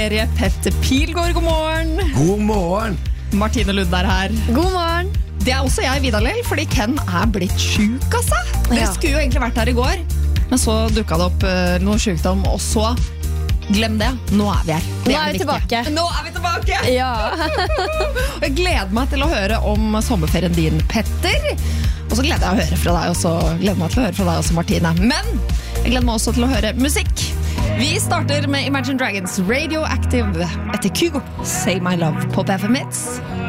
Petter Pilgaard, god morgen. God morgen. Martine Lund er her. God morgen. Det er også jeg, Vidar Lill, fordi Ken er blitt syk, altså. Dere skulle jo egentlig vært her i går, men så dukket det opp noe sykdom, og så, glem det, nå er vi her. Nå er vi tilbake. Nå er vi tilbake! Ja. Jeg gleder meg til å høre om sommerferien din, Petter. Og så gleder jeg å høre fra deg også, Martine. Men jeg gleder meg også til å høre musikk. Vi starter med Imagine Dragons Radioactive etter Kygo, Say My Love på BFM Hits.